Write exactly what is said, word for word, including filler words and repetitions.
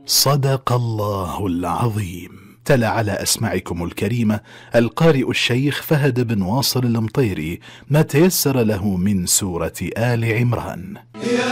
صدق الله العظيم. تلا على أسماعكم الكريمة القارئ الشيخ فهد بن واصل المطيري ما تيسر له من سورة آل عمران.